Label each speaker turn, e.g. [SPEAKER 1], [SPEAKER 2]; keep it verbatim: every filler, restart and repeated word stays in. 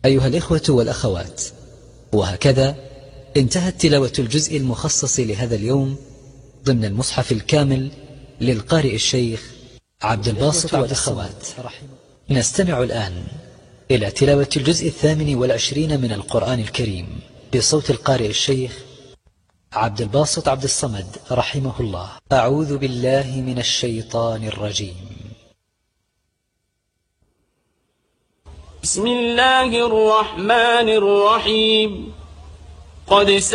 [SPEAKER 1] أيها الإخوة والأخوات، وهكذا انتهت تلاوة الجزء المخصص لهذا اليوم ضمن المصحف الكامل للقارئ الشيخ عبد الباسط عبد الصمد. نستمع الآن إلى تلاوة الجزء الثامن والعشرين من القرآن الكريم بصوت القارئ الشيخ عبد الباسط عبد الصمد رحمه الله. أعوذ بالله من الشيطان الرجيم.
[SPEAKER 2] بسم الله الرحمن الرحيم. قد